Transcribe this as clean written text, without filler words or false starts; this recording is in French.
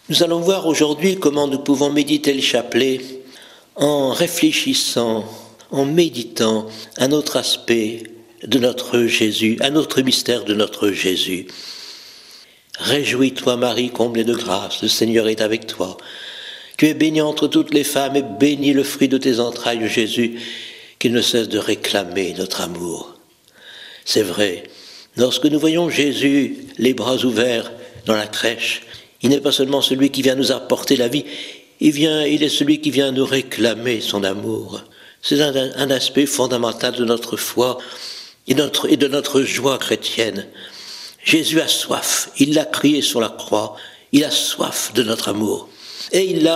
Nous allons voir aujourd'hui comment nous pouvons méditer le chapelet en réfléchissant, en méditant un autre aspect de notre Jésus, un autre mystère de notre Jésus. Réjouis-toi Marie, comblée de grâce, le Seigneur est avec toi. Tu es bénie entre toutes les femmes et béni le fruit de tes entrailles, Jésus, qui ne cesse de réclamer notre amour. C'est vrai, lorsque nous voyons Jésus, les bras ouverts dans la crèche, il n'est pas seulement celui qui vient nous apporter la vie, il est celui qui vient nous réclamer son amour. C'est un aspect fondamental de notre foi et de notre joie chrétienne. Jésus a soif, il l'a crié sur la croix, il a soif de notre amour. Et il l'a